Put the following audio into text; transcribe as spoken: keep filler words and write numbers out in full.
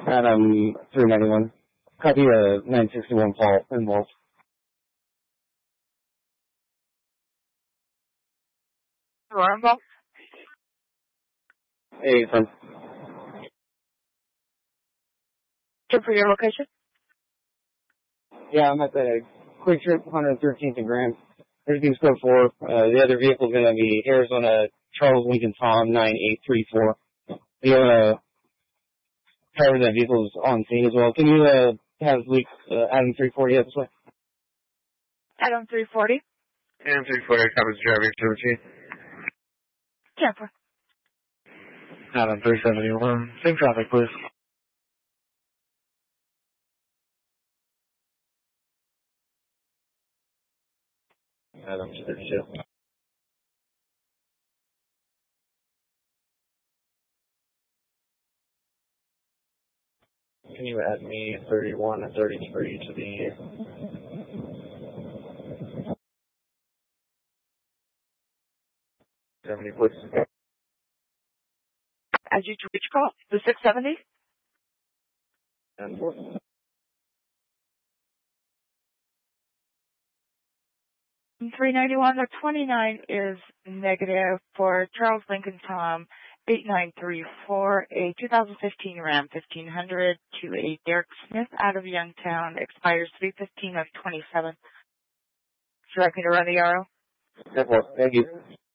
Adam three ninety-one. Copy uh, nine sixty-one Paul involved. You are involved? Hey, from. Check for your location? Yeah, I'm at the Quick Trip one hundred thirteenth and Grand. Everything's code four. Uh, the other vehicle's going to be Arizona Charles Lincoln Tom nine eight three four. The uh, driver of that vehicle is on scene as well. Can you uh, have Luke uh, Adam three forty up this way? Adam three forty. Adam three forty comes driving to routine. Jennifer. Adam three seventy-one. Same traffic, please. Adam thirty-two. Can you add me thirty-one and thirty-three to the... seventy, please? As you to which call? The six seventy? And four. three ninety-one, the twenty-nine is negative for Charles Lincoln Tom eight nine three four, a two thousand fifteen Ram fifteen hundred to a Derek Smith out of Youngtown, expires three fifteen of twenty-seven. Would you like me to run the arrow? Thank you.